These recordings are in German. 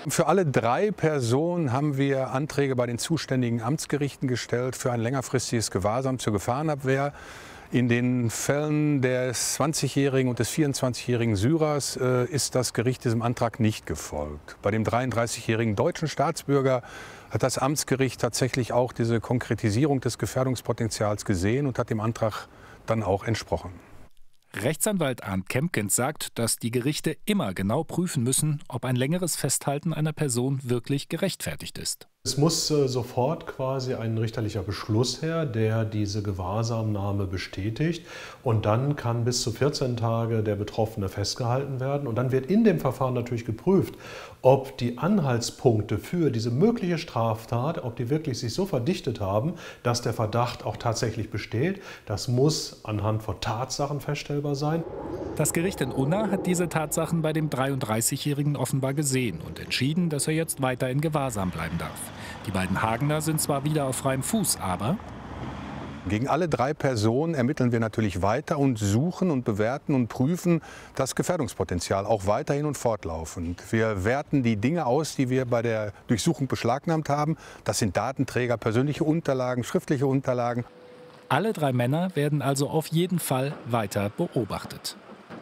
Für alle 3 Personen haben wir Anträge bei den zuständigen Amtsgerichten gestellt für ein längerfristiges Gewahrsam zur Gefahrenabwehr. In den Fällen des 20-jährigen und des 24-jährigen Syrers ist das Gericht diesem Antrag nicht gefolgt. Bei dem 33-jährigen deutschen Staatsbürger hat das Amtsgericht tatsächlich auch diese Konkretisierung des Gefährdungspotenzials gesehen und hat dem Antrag dann auch entsprochen. Rechtsanwalt Arndt Kempkens sagt, dass die Gerichte immer genau prüfen müssen, ob ein längeres Festhalten einer Person wirklich gerechtfertigt ist. Es muss sofort quasi ein richterlicher Beschluss her, der diese Gewahrsamnahme bestätigt. Und dann kann bis zu 14 Tage der Betroffene festgehalten werden. Und dann wird in dem Verfahren natürlich geprüft, ob die Anhaltspunkte für diese mögliche Straftat, ob die wirklich sich so verdichtet haben, dass der Verdacht auch tatsächlich besteht. Das muss anhand von Tatsachen feststellbar sein. Das Gericht in Unna hat diese Tatsachen bei dem 33-Jährigen offenbar gesehen und entschieden, dass er jetzt weiter in Gewahrsam bleiben darf. Die beiden Hagener sind zwar wieder auf freiem Fuß, aber gegen alle 3 Personen ermitteln wir natürlich weiter und suchen und bewerten und prüfen das Gefährdungspotenzial auch weiterhin und fortlaufend. Wir werten die Dinge aus, die wir bei der Durchsuchung beschlagnahmt haben. Das sind Datenträger, persönliche Unterlagen, schriftliche Unterlagen. Alle 3 Männer werden also auf jeden Fall weiter beobachtet.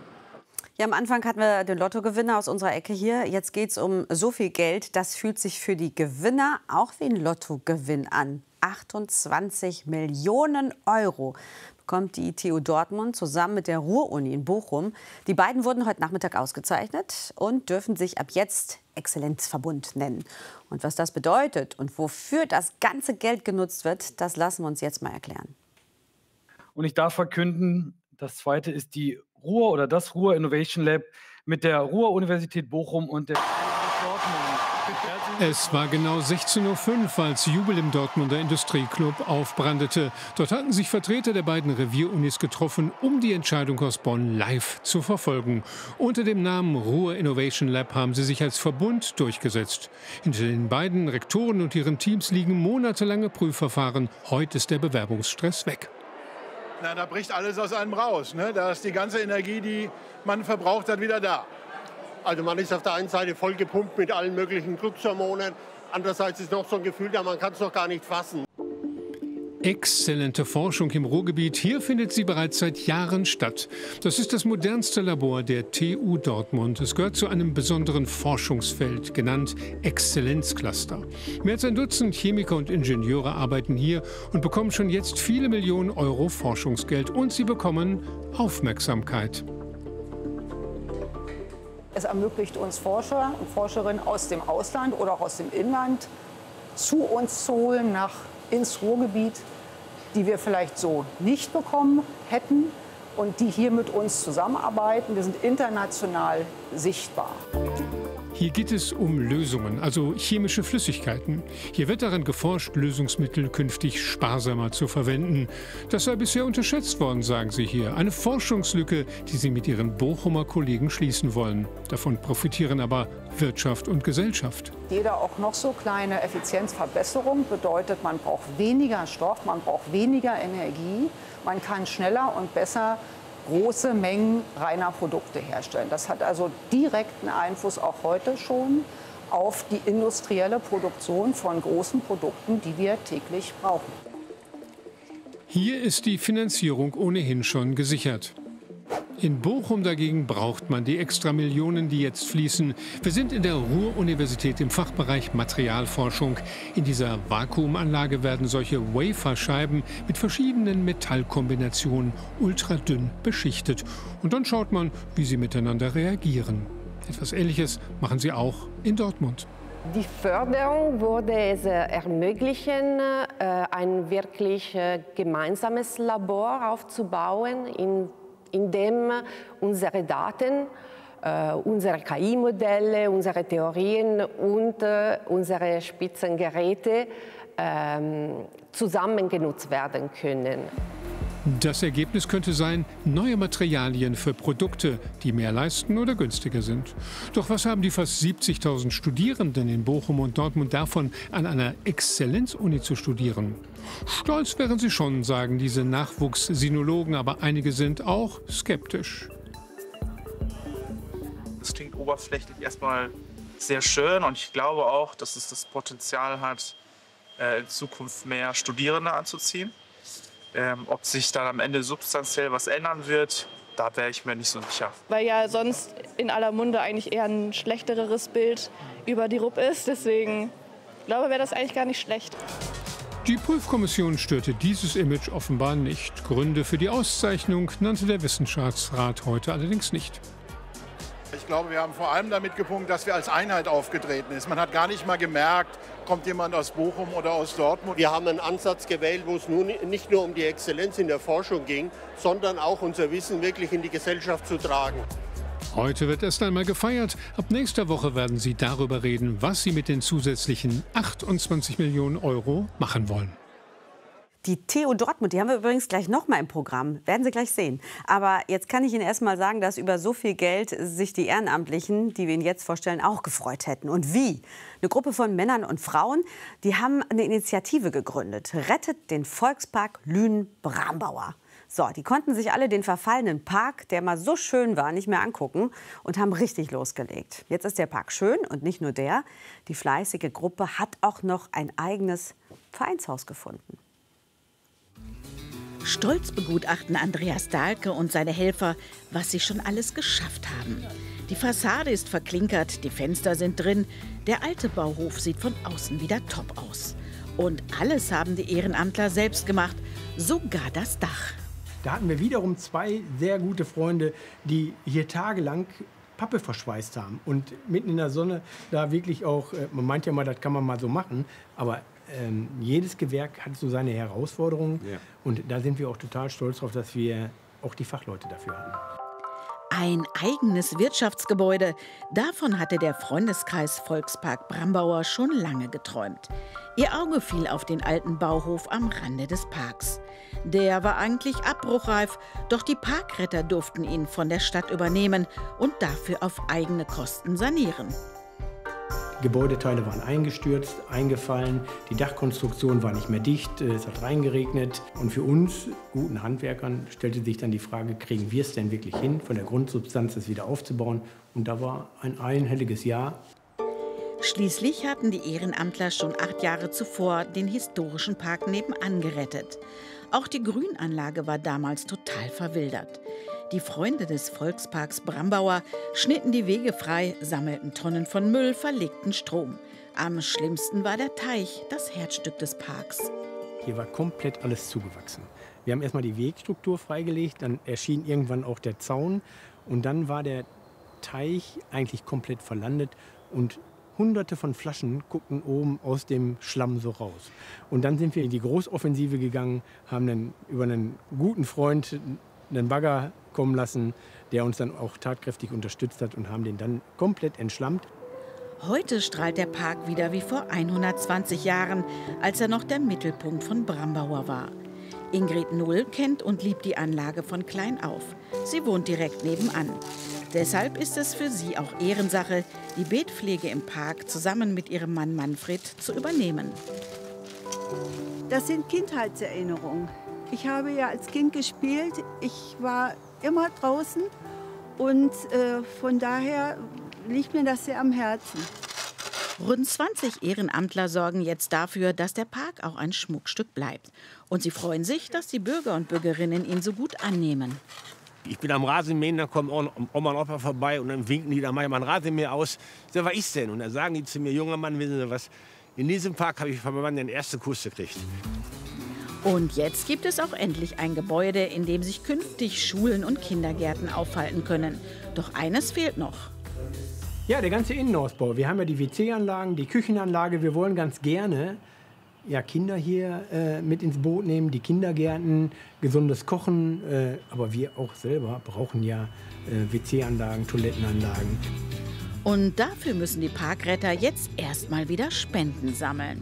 Ja, am Anfang hatten wir den Lottogewinner aus unserer Ecke hier. Jetzt geht es um so viel Geld, das fühlt sich für die Gewinner auch wie ein Lottogewinn an. 28 Millionen Euro bekommt die TU Dortmund zusammen mit der Ruhr-Uni in Bochum. Die beiden wurden heute Nachmittag ausgezeichnet und dürfen sich ab jetzt Exzellenzverbund nennen. Und was das bedeutet und wofür das ganze Geld genutzt wird, das lassen wir uns jetzt mal erklären. Und ich darf verkünden, das zweite ist die Ruhr oder das Ruhr Innovation Lab mit der Ruhr-Universität Bochum und der Dortmund. Es war genau 16:05 Uhr, als Jubel im Dortmunder Industrieclub aufbrandete. Dort hatten sich Vertreter der beiden Revier-Unis getroffen, um die Entscheidung aus Bonn live zu verfolgen. Unter dem Namen Ruhr Innovation Lab haben sie sich als Verbund durchgesetzt. Hinter den beiden Rektoren und ihren Teams liegen monatelange Prüfverfahren. Heute ist der Bewerbungsstress weg. Na, da bricht alles aus einem raus. Ne? Da ist die ganze Energie, die man verbraucht hat, wieder da. Also man ist auf der einen Seite voll gepumpt mit allen möglichen Glückshormonen. Andererseits ist noch so ein Gefühl, ja, man kann es noch gar nicht fassen. Exzellente Forschung im Ruhrgebiet. Hier findet sie bereits seit Jahren statt. Das ist das modernste Labor der TU Dortmund. Es gehört zu einem besonderen Forschungsfeld, genannt Exzellenzcluster. Mehr als ein Dutzend Chemiker und Ingenieure arbeiten hier und bekommen schon jetzt viele Millionen Euro Forschungsgeld. Und sie bekommen Aufmerksamkeit. Es ermöglicht uns Forscher und Forscherinnen aus dem Ausland oder auch aus dem Inland zu uns zu holen, ins Ruhrgebiet, die wir vielleicht so nicht bekommen hätten und die hier mit uns zusammenarbeiten. Wir sind international sichtbar. Hier geht es um Lösungen, also chemische Flüssigkeiten. Hier wird daran geforscht, Lösungsmittel künftig sparsamer zu verwenden. Das sei bisher unterschätzt worden, sagen sie hier. Eine Forschungslücke, die sie mit ihren Bochumer Kollegen schließen wollen. Davon profitieren aber Wirtschaft und Gesellschaft. Jede auch noch so kleine Effizienzverbesserung bedeutet, man braucht weniger Stoff, man braucht weniger Energie. Man kann schneller und besser große Mengen reiner Produkte herstellen. Das hat also direkten Einfluss auch heute schon auf die industrielle Produktion von großen Produkten, die wir täglich brauchen. Hier ist die Finanzierung ohnehin schon gesichert. In Bochum dagegen braucht man die extra Millionen, die jetzt fließen. Wir sind in der Ruhr-Universität im Fachbereich Materialforschung. In dieser Vakuumanlage werden solche Waferscheiben mit verschiedenen Metallkombinationen ultradünn beschichtet. Und dann schaut man, wie sie miteinander reagieren. Etwas Ähnliches machen sie auch in Dortmund. Die Förderung würde es ermöglichen, ein wirklich gemeinsames Labor aufzubauen, in dem unsere Daten, unsere KI-Modelle, unsere Theorien und unsere Spitzengeräte zusammen genutzt werden können. Das Ergebnis könnte sein, neue Materialien für Produkte, die mehr leisten oder günstiger sind. Doch was haben die fast 70.000 Studierenden in Bochum und Dortmund davon, an einer Exzellenzuni zu studieren? Stolz wären sie schon, sagen diese Nachwuchssinologen, aber einige sind auch skeptisch. Das klingt oberflächlich erstmal sehr schön und ich glaube auch, dass es das Potenzial hat, in Zukunft mehr Studierende anzuziehen. Ob sich dann am Ende substanziell was ändern wird, da wäre ich mir nicht so sicher. Weil ja sonst in aller Munde eigentlich eher ein schlechteres Bild über die RUP ist. Deswegen glaube ich, wäre das eigentlich gar nicht schlecht. Die Prüfkommission störte dieses Image offenbar nicht. Gründe für die Auszeichnung nannte der Wissenschaftsrat heute allerdings nicht. Ich glaube, wir haben vor allem damit gepunktet, dass wir als Einheit aufgetreten sind. Man hat gar nicht mal gemerkt, kommt jemand aus Bochum oder aus Dortmund. Wir haben einen Ansatz gewählt, wo es nun nicht nur um die Exzellenz in der Forschung ging, sondern auch unser Wissen wirklich in die Gesellschaft zu tragen. Heute wird erst einmal gefeiert. Ab nächster Woche werden sie darüber reden, was sie mit den zusätzlichen 28 Millionen Euro machen wollen. Die TU Dortmund, die haben wir übrigens gleich noch mal im Programm. Werden Sie gleich sehen. Aber jetzt kann ich Ihnen erst mal sagen, dass über so viel Geld sich die Ehrenamtlichen, die wir Ihnen jetzt vorstellen, auch gefreut hätten. Und wie? Eine Gruppe von Männern und Frauen, die haben eine Initiative gegründet. Rettet den Volkspark Lünen-Brambauer. So, die konnten sich alle den verfallenen Park, der mal so schön war, nicht mehr angucken und haben richtig losgelegt. Jetzt ist der Park schön und nicht nur der. Die fleißige Gruppe hat auch noch ein eigenes Vereinshaus gefunden. Stolz begutachten Andreas Dahlke und seine Helfer, was sie schon alles geschafft haben. Die Fassade ist verklinkert, die Fenster sind drin. Der alte Bauhof sieht von außen wieder top aus. Und alles haben die Ehrenamtler selbst gemacht, sogar das Dach. Da hatten wir wiederum zwei sehr gute Freunde, die hier tagelang Pappe verschweißt haben. Und mitten in der Sonne da wirklich auch, man meint ja mal, das kann man mal so machen, aber jedes Gewerk hat so seine Herausforderungen. Ja. Und da sind wir auch total stolz drauf, dass wir auch die Fachleute dafür hatten. Ein eigenes Wirtschaftsgebäude. Davon hatte der Freundeskreis Volkspark Brambauer schon lange geträumt. Ihr Auge fiel auf den alten Bauhof am Rande des Parks. Der war eigentlich abbruchreif, doch die Parkretter durften ihn von der Stadt übernehmen und dafür auf eigene Kosten sanieren. Gebäudeteile waren eingestürzt, eingefallen, die Dachkonstruktion war nicht mehr dicht, es hat reingeregnet. Und für uns, guten Handwerkern, stellte sich dann die Frage, kriegen wir es denn wirklich hin, von der Grundsubstanz das wieder aufzubauen? Und da war ein einhelliges Ja. Schließlich hatten die Ehrenamtler schon 8 Jahre zuvor den historischen Park nebenan gerettet. Auch die Grünanlage war damals total verwildert. Die Freunde des Volksparks Brambauer schnitten die Wege frei, sammelten Tonnen von Müll, verlegten Strom. Am schlimmsten war der Teich, das Herzstück des Parks. Hier war komplett alles zugewachsen. Wir haben erstmal die Wegstruktur freigelegt, dann erschien irgendwann auch der Zaun und dann war der Teich eigentlich komplett verlandet und Hunderte von Flaschen guckten oben aus dem Schlamm so raus. Und dann sind wir in die Großoffensive gegangen, haben dann über einen guten Freund einen Bagger kommen lassen, der uns dann auch tatkräftig unterstützt hat und haben den dann komplett entschlammt. Heute strahlt der Park wieder wie vor 120 Jahren, als er noch der Mittelpunkt von Brambauer war. Ingrid Null kennt und liebt die Anlage von klein auf. Sie wohnt direkt nebenan. Deshalb ist es für sie auch Ehrensache, die Beetpflege im Park zusammen mit ihrem Mann Manfred zu übernehmen. Das sind Kindheitserinnerungen. Ich habe ja als Kind gespielt, ich war immer draußen und von daher liegt mir das sehr am Herzen. Rund 20 Ehrenamtler sorgen jetzt dafür, dass der Park auch ein Schmuckstück bleibt. Und sie freuen sich, dass die Bürger und Bürgerinnen ihn so gut annehmen. Ich bin am Rasenmähen, da kommen Oma und Opa vorbei und dann winken die, da mache ich mal ein Rasenmäher aus. Ich sage, was ist denn? Und dann sagen die zu mir, junger Mann, wissen Sie was, in diesem Park habe ich von meinem Mann den ersten Kuss gekriegt. Und jetzt gibt es auch endlich ein Gebäude, in dem sich künftig Schulen und Kindergärten aufhalten können. Doch eines fehlt noch. Ja, der ganze Innenausbau. Wir haben ja die WC-Anlagen, die Küchenanlage. Wir wollen ganz gerne Kinder hier mit ins Boot nehmen, die Kindergärten, gesundes Kochen. Aber wir auch selber brauchen ja WC-Anlagen, Toilettenanlagen. Und dafür müssen die Parkretter jetzt erstmal wieder Spenden sammeln.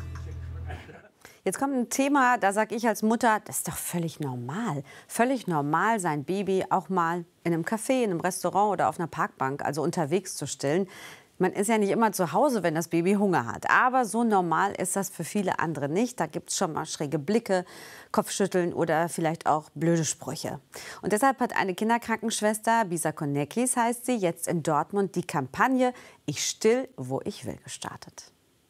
Jetzt kommt ein Thema, da sage ich als Mutter, das ist doch völlig normal. Völlig normal, sein Baby auch mal in einem Café, in einem Restaurant oder auf einer Parkbank, also unterwegs zu stillen. Man ist ja nicht immer zu Hause, wenn das Baby Hunger hat. Aber so normal ist das für viele andere nicht. Da gibt es schon mal schräge Blicke, Kopfschütteln oder vielleicht auch blöde Sprüche. Und deshalb hat eine Kinderkrankenschwester, Bisa Konekis heißt sie, jetzt in Dortmund die Kampagne Ich still, wo ich will gestartet.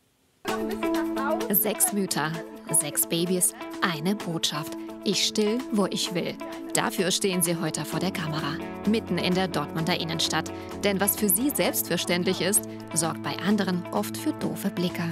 6 Mütter, 6 Babys, eine Botschaft. Ich still, wo ich will. Dafür stehen sie heute vor der Kamera, mitten in der Dortmunder Innenstadt. Denn was für sie selbstverständlich ist, sorgt bei anderen oft für doofe Blicke.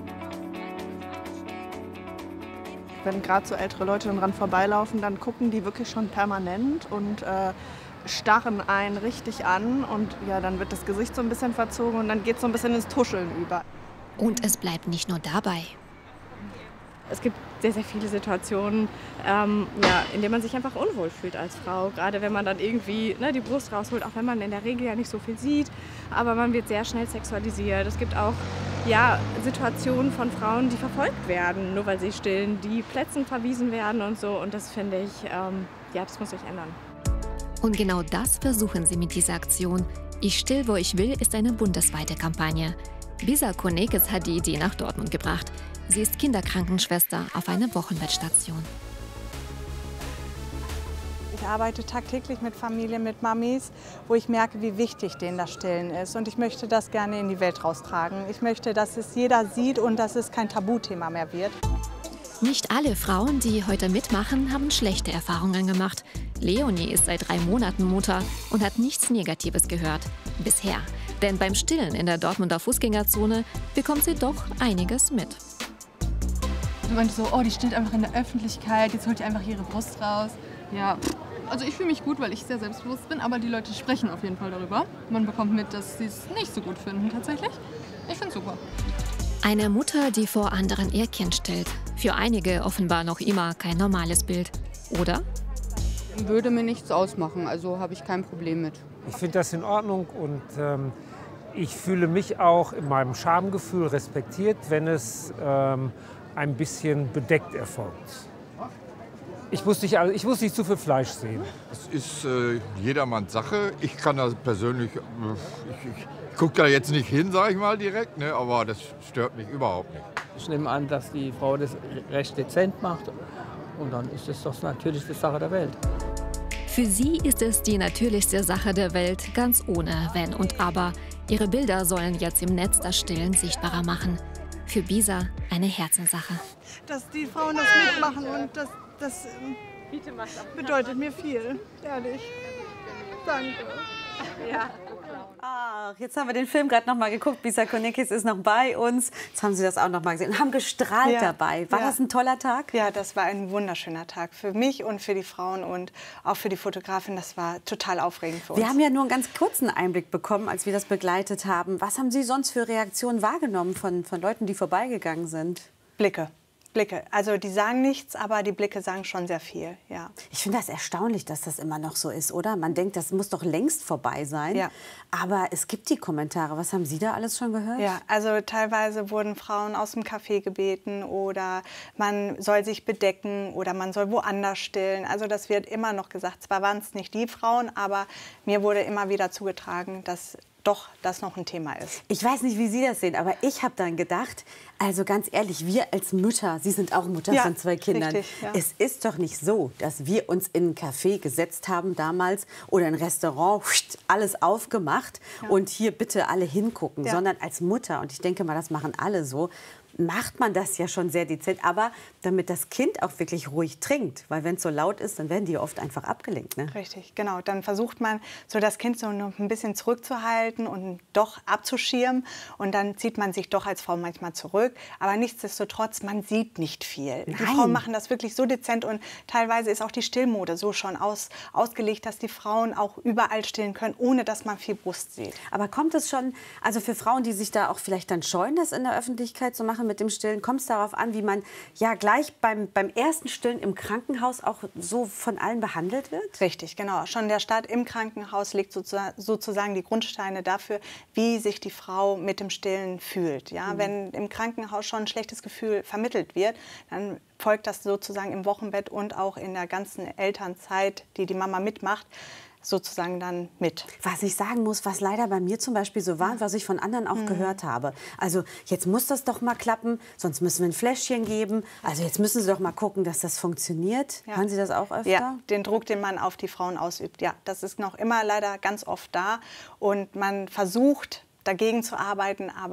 Wenn gerade so ältere Leute dran vorbeilaufen, dann gucken die wirklich schon permanent und starren einen richtig an. Und ja, dann wird das Gesicht so ein bisschen verzogen und dann geht es so ein bisschen ins Tuscheln über. Und es bleibt nicht nur dabei. Es gibt sehr, sehr viele Situationen, in denen man sich einfach unwohl fühlt als Frau. Gerade wenn man dann irgendwie die Brust rausholt, auch wenn man in der Regel ja nicht so viel sieht. Aber man wird sehr schnell sexualisiert. Es gibt auch Situationen von Frauen, die verfolgt werden, nur weil sie stillen, die Plätzen verwiesen werden und so. Und das finde ich, das muss sich ändern. Und genau das versuchen sie mit dieser Aktion. Ich still, wo ich will ist eine bundesweite Kampagne. Bisa Konekis hat die Idee nach Dortmund gebracht. Sie ist Kinderkrankenschwester auf einer Wochenbettstation. Ich arbeite tagtäglich mit Familien, mit Mamis, wo ich merke, wie wichtig denen das Stillen ist. Und ich möchte das gerne in die Welt raustragen. Ich möchte, dass es jeder sieht und dass es kein Tabuthema mehr wird. Nicht alle Frauen, die heute mitmachen, haben schlechte Erfahrungen gemacht. Leonie ist seit 3 Monaten Mutter und hat nichts Negatives gehört. Bisher. Denn beim Stillen in der Dortmunder Fußgängerzone bekommt sie doch einiges mit. Du meinst so, die stillt einfach in der Öffentlichkeit, jetzt holt die einfach ihre Brust raus. Ja, also ich fühle mich gut, weil ich sehr selbstbewusst bin, aber die Leute sprechen auf jeden Fall darüber. Man bekommt mit, dass sie es nicht so gut finden tatsächlich. Ich finde es super. Eine Mutter, die vor anderen ihr Kind stillt. Für einige offenbar noch immer kein normales Bild. Oder? Würde mir nichts ausmachen, also habe ich kein Problem mit. Ich finde das in Ordnung und ich fühle mich auch in meinem Schamgefühl respektiert, wenn es ein bisschen bedeckt erfolgt. Ich muss nicht zu viel Fleisch sehen. Es ist jedermanns Sache. Ich kann das persönlich, ich gucke da jetzt nicht hin, sage ich mal direkt, ne, aber das stört mich überhaupt nicht. Ich nehme an, dass die Frau das recht dezent macht und dann ist es doch natürlich die Sache der Welt. Für sie ist es die natürlichste Sache der Welt, ganz ohne Wenn und Aber. Ihre Bilder sollen jetzt im Netz das Stillen sichtbarer machen. Für Bisa eine Herzenssache. Dass die Frauen das mitmachen und das bedeutet mir viel, ehrlich. Danke. Ja. Ach, jetzt haben wir den Film gerade noch mal geguckt. Bisa Konekis ist noch bei uns. Jetzt haben Sie das auch noch mal gesehen und haben gestrahlt dabei. War das ein toller Tag? Ja, das war ein wunderschöner Tag für mich und für die Frauen und auch für die Fotografin. Das war total aufregend für uns. Wir haben ja nur einen ganz kurzen Einblick bekommen, als wir das begleitet haben. Was haben Sie sonst für Reaktionen wahrgenommen von Leuten, die vorbeigegangen sind? Blicke. Also die sagen nichts, aber die Blicke sagen schon sehr viel, ja. Ich finde das erstaunlich, dass das immer noch so ist, oder? Man denkt, das muss doch längst vorbei sein. Ja. Aber es gibt die Kommentare. Was haben Sie da alles schon gehört? Ja, also teilweise wurden Frauen aus dem Café gebeten oder man soll sich bedecken oder man soll woanders stillen. Also das wird immer noch gesagt. Zwar waren es nicht die Frauen, aber mir wurde immer wieder zugetragen, dass doch das noch ein Thema ist. Ich weiß nicht, wie Sie das sehen, aber ich habe dann gedacht, also ganz ehrlich, wir als Mütter, Sie sind auch Mutter von 2 Kindern, richtig, ja. Es ist doch nicht so, dass wir uns in ein Café gesetzt haben damals oder ein Restaurant, alles aufgemacht und hier bitte alle hingucken, sondern als Mutter, und ich denke mal, das machen alle so, macht man das ja schon sehr dezent, aber damit das Kind auch wirklich ruhig trinkt, weil wenn es so laut ist, dann werden die oft einfach abgelenkt. Ne? Richtig, genau. Dann versucht man, so das Kind so noch ein bisschen zurückzuhalten und doch abzuschirmen und dann zieht man sich doch als Frau manchmal zurück, aber nichtsdestotrotz, man sieht nicht viel. Die Frauen machen das wirklich so dezent und teilweise ist auch die Stillmode so schon ausgelegt, dass die Frauen auch überall stillen können, ohne dass man viel Brust sieht. Aber kommt es schon, also für Frauen, die sich da auch vielleicht dann scheuen, das in der Öffentlichkeit zu machen, mit dem Stillen, kommt es darauf an, wie man ja gleich beim ersten Stillen im Krankenhaus auch so von allen behandelt wird? Richtig, genau. Schon der Start im Krankenhaus legt sozusagen die Grundsteine dafür, wie sich die Frau mit dem Stillen fühlt. Ja? Wenn im Krankenhaus schon ein schlechtes Gefühl vermittelt wird, dann folgt das sozusagen im Wochenbett und auch in der ganzen Elternzeit, die die Mama mitmacht, sozusagen dann mit. Was ich sagen muss, was leider bei mir zum Beispiel so war, und was ich von anderen auch gehört habe. Also jetzt muss das doch mal klappen, sonst müssen wir ein Fläschchen geben. Also jetzt müssen Sie doch mal gucken, dass das funktioniert. Hören Sie das auch öfter? Ja, den Druck, den man auf die Frauen ausübt. Ja, das ist noch immer leider ganz oft da. Und man versucht, dagegen zu arbeiten, aber